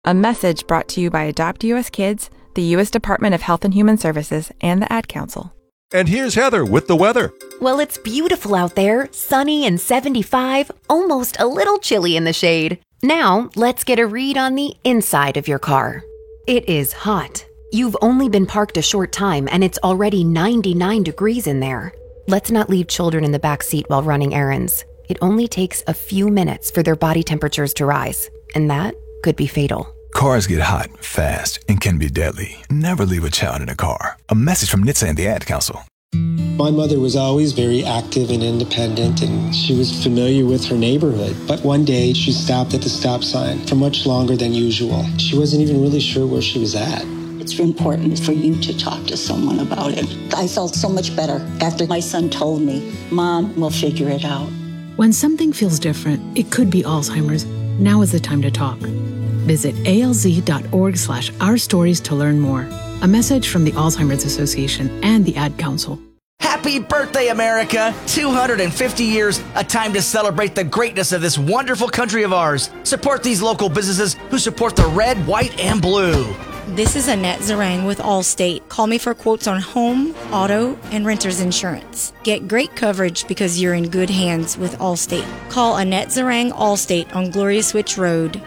A message brought to you by Adopt US Kids, the U.S. Department of Health and Human Services, and the Ad Council. And here's Heather with the weather. Well, it's beautiful out there, sunny and 75, almost a little chilly in the shade. Now, let's get a read on the inside of your car. It is hot. You've only been parked a short time and it's already 99 degrees in there. Let's not leave children in the back seat while running errands. It only takes a few minutes for their body temperatures to rise, and that could be fatal. Cars get hot, fast, and can be deadly. Never leave a child in a car. A message from NHTSA and the Ad Council. My mother was always very active and independent, and she was familiar with her neighborhood. But one day, she stopped at the stop sign for much longer than usual. She wasn't even really sure where she was at. It's important for you to talk to someone about it. I felt so much better after my son told me, Mom, we'll figure it out. When something feels different, it could be Alzheimer's. Now is the time to talk. Visit alz.org/ourstories to learn more. A message from the Alzheimer's Association and the Ad Council. Happy birthday, America! 250 years, a time to celebrate the greatness of this wonderful country of ours. Support these local businesses who support the red, white, and blue. This is Annette Zarang with Allstate. Call me for quotes on home, auto, and renter's insurance. Get great coverage because you're in good hands with Allstate. Call Annette Zarang Allstate on Gloria Switch Road,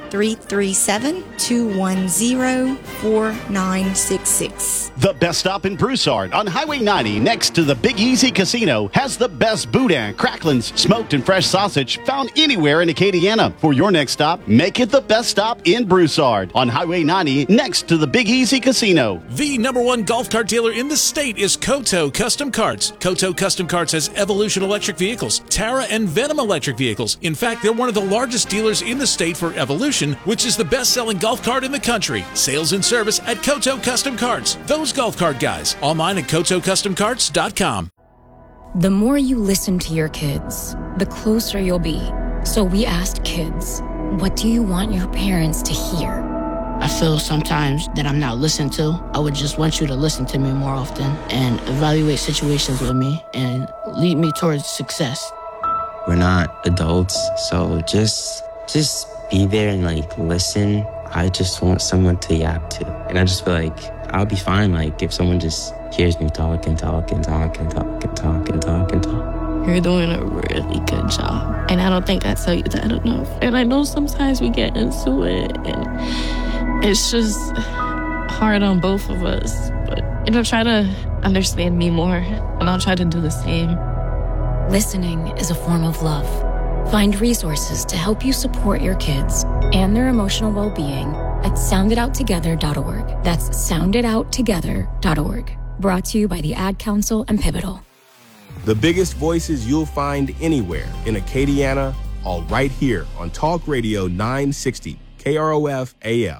337-210-4966. The best stop in Broussard on Highway 90 next to the Big Easy Casino has the best boudin, cracklins, smoked and fresh sausage found anywhere in Acadiana. For your next stop, make it the best stop in Broussard on Highway 90 next to the Big Easy Casino. The #1 golf cart dealer in the state is Koto Custom Carts. Koto Custom Carts has Evolution electric vehicles, Tara and Venom electric vehicles. In fact, they're one of the largest dealers in the state for Evolution, which is the best-selling golf cart in the country. Sales and service at Koto Custom Carts. Those golf cart guys. Online at KotoCustomCarts.com. The more you listen to your kids, the closer you'll be. So we asked kids, what do you want your parents to hear? I feel sometimes that I'm not listened to. I would just want you to listen to me more often and evaluate situations with me and lead me towards success. We're not adults, so just be there and listen. I just want someone to yap to. And I just feel like I'll be fine if someone just hears me talk and talk and talk and talk and talk and talk and talk. You're doing a really good job. And I don't think I tell you that enough. And I know sometimes we get into it and it's just hard on both of us. But, try to understand me more and I'll try to do the same. Listening is a form of love. Find resources to help you support your kids and their emotional well-being at sounditouttogether.org. That's sounditouttogether.org. Brought to you by the Ad Council and Pivotal. The biggest voices you'll find anywhere in Acadiana, all right here on Talk Radio 960, KROF AM.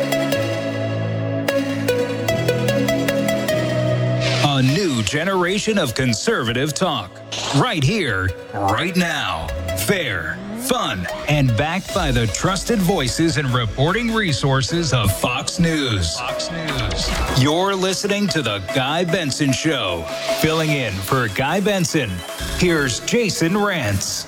A new generation of conservative talk. Right here, right now. Fair, fun, and backed by the trusted voices and reporting resources of Fox News. Fox News. You're listening to The Guy Benson Show. Filling in for Guy Benson, here's Jason Rantz.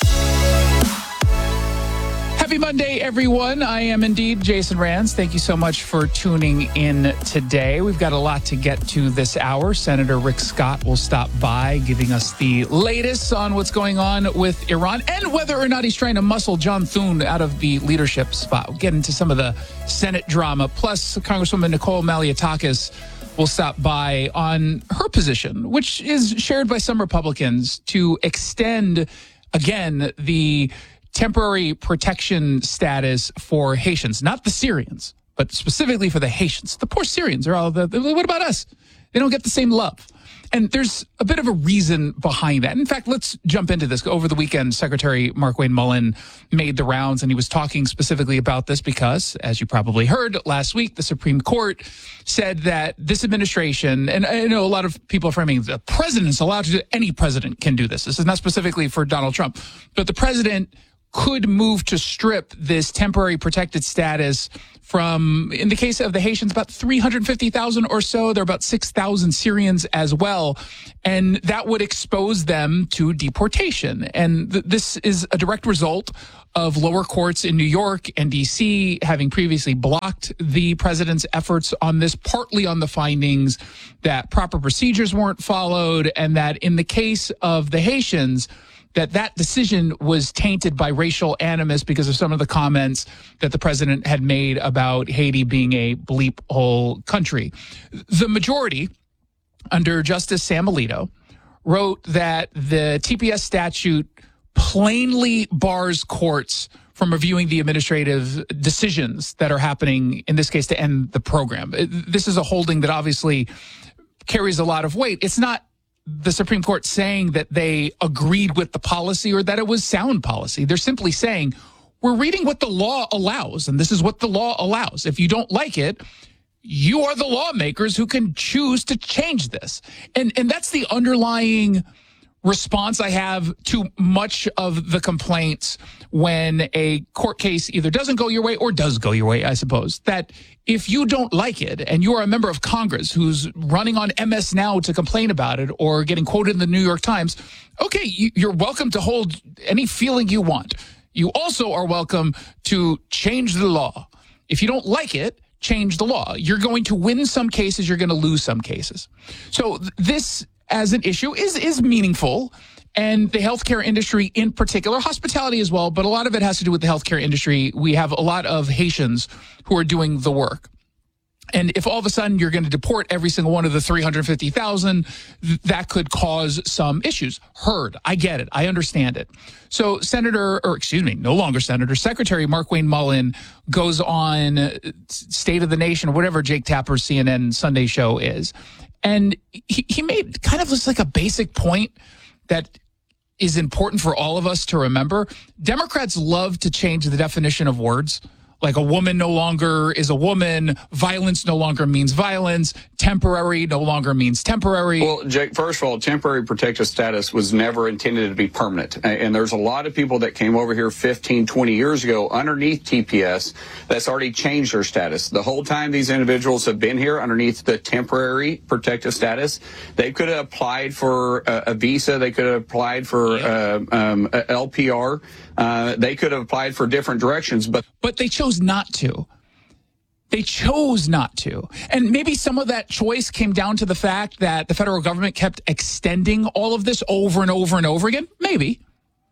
Happy Monday, everyone. I am indeed Jason Rantz. Thank you so much for tuning in today. We've got a lot to get to this hour. Senator Rick Scott will stop by, giving us the latest on what's going on with Iran and whether or not he's trying to muscle John Thune out of the leadership spot. We'll get into some of the Senate drama. Plus, Congresswoman Nicole Malliotakis will stop by on her position, which is shared by some Republicans, to extend, again, the temporary protection status for Haitians, not the Syrians, but specifically for the Haitians. The poor Syrians are all what about us? They don't get the same love. And there's a bit of a reason behind that. In fact, let's jump into this. Over the weekend, Secretary Markwayne Mullin made the rounds, and he was talking specifically about this because, as you probably heard last week, the Supreme Court said that this administration, and I know a lot of people are framing the president's allowed to do, any president can do this. This is not specifically for Donald Trump, but the president could move to strip this temporary protected status from, in the case of the Haitians, about 350,000 or so. There are about 6,000 Syrians as well. And that would expose them to deportation. And this is a direct result of lower courts in New York and D.C. having previously blocked the president's efforts on this, partly on the findings that proper procedures weren't followed, and that in the case of the Haitians, that decision was tainted by racial animus because of some of the comments that the president had made about Haiti being a bleep hole country. The majority, under Justice Sam Alito, wrote that the TPS statute plainly bars courts from reviewing the administrative decisions that are happening, in this case, to end the program. This is a holding that obviously carries a lot of weight. It's not the Supreme Court saying that they agreed with the policy or that it was sound policy. They're simply saying, we're reading what the law allows, and this is what the law allows. If you don't like it, you are the lawmakers who can choose to change this. And that's the underlying response I have to much of the complaints when a court case either doesn't go your way or does go your way, I suppose. That if you don't like it and you are a member of Congress who's running on MS Now to complain about it or getting quoted in the New York Times, okay, you're welcome to hold any feeling you want. You also are welcome to change the law. If you don't like it, change the law. You're going to win some cases, you're going to lose some cases. So this as an issue is meaningful, and the healthcare industry in particular, hospitality as well, but a lot of it has to do with the healthcare industry. We have a lot of Haitians who are doing the work. And if all of a sudden you're going to deport every single one of the 350,000, that could cause some issues. Heard. I get it. I understand it. So no longer Senator, Secretary Markwayne Mullin goes on State of the Nation, or whatever Jake Tapper's CNN Sunday show is. And he made kind of just like a basic point that is important for all of us to remember. Democrats love to change the definition of words. Like a woman no longer is a woman, violence no longer means violence, temporary no longer means temporary. Well, Jake, first of all, temporary protective status was never intended to be permanent. And there's a lot of people that came over here 15, 20 years ago underneath TPS that's already changed their status. The whole time these individuals have been here underneath the temporary protective status, they could have applied for a visa. They could have applied for LPR. They could have applied for different directions, but they chose not to. They chose not to. And maybe some of that choice came down to the fact that the federal government kept extending all of this over and over and over again. Maybe.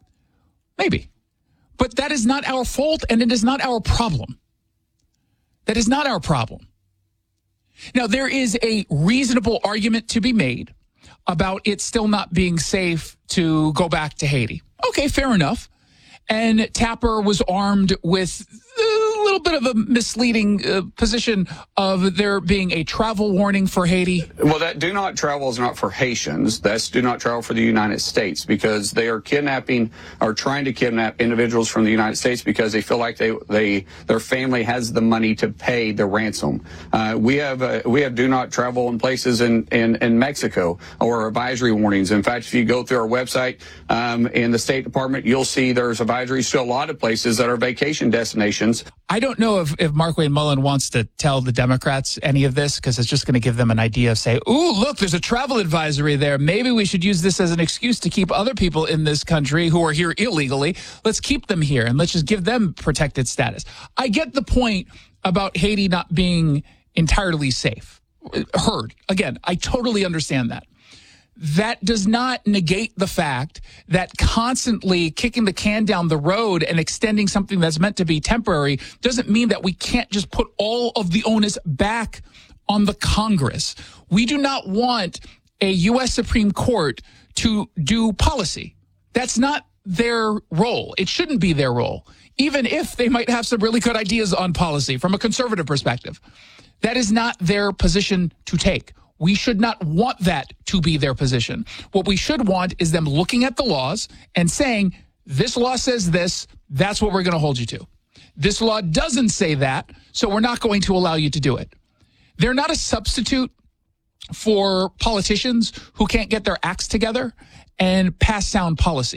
But that is not our fault, and it is not our problem. That is not our problem. Now, there is a reasonable argument to be made about it still not being safe to go back to Haiti. Okay, fair enough. And Tapper was armed with a little bit of a misleading position of there being a travel warning for Haiti. Well, that do not travel is not for Haitians. That's do not travel for the United States, because they are kidnapping or trying to kidnap individuals from the United States because they feel like their family has the money to pay the ransom. We have do not travel in places in Mexico, or advisory warnings. In fact, if you go through our website in the State Department, you'll see there's advisories to a lot of places that are vacation destinations. I don't know if Markwayne Mullin wants to tell the Democrats any of this, because it's just going to give them an idea of, say, ooh, look, there's a travel advisory there. Maybe we should use this as an excuse to keep other people in this country who are here illegally. Let's keep them here and let's just give them protected status. I get the point about Haiti not being entirely safe. Heard. Again, I totally understand that. That does not negate the fact that constantly kicking the can down the road and extending something that's meant to be temporary doesn't mean that we can't just put all of the onus back on the Congress. We do not want a U.S. Supreme Court to do policy. That's not their role. It shouldn't be their role, even if they might have some really good ideas on policy from a conservative perspective. That is not their position to take. We should not want that to be their position. What we should want is them looking at the laws and saying, this law says this, that's what we're going to hold you to. This law doesn't say that, so we're not going to allow you to do it. They're not a substitute for politicians who can't get their acts together and pass sound policy.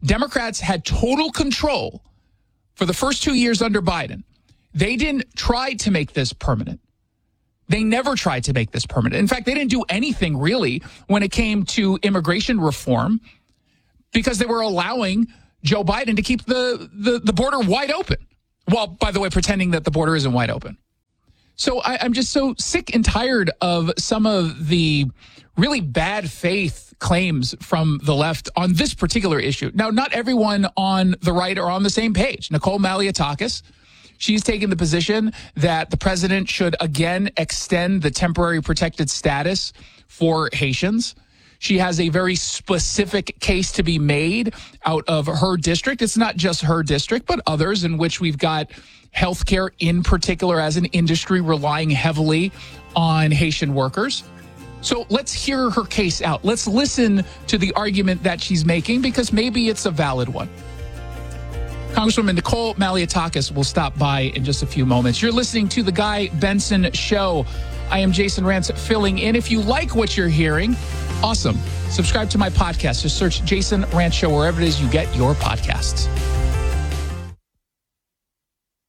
Democrats had total control for the first 2 years under Biden. They didn't try to make this permanent. They never tried to make this permanent. In fact, they didn't do anything really when it came to immigration reform because they were allowing Joe Biden to keep the border wide open. Well, by the way, pretending that the border isn't wide open. So I'm just so sick and tired of some of the really bad faith claims from the left on this particular issue. Now, not everyone on the right are on the same page. Nicole Malliotakis, she's taken the position that the president should again extend the temporary protected status for Haitians. She has a very specific case to be made out of her district. It's not just her district, but others in which we've got healthcare in particular as an industry relying heavily on Haitian workers. So let's hear her case out. Let's listen to the argument that she's making because maybe it's a valid one. Congresswoman Nicole Malliotakis will stop by in just a few moments. You're listening to The Guy Benson Show. I am Jason Rantz filling in. If you like what you're hearing, awesome. Subscribe to my podcast. Just search Jason Rantz Show wherever it is you get your podcasts.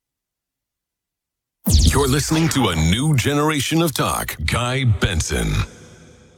You're listening to a new generation of talk. Guy Benson.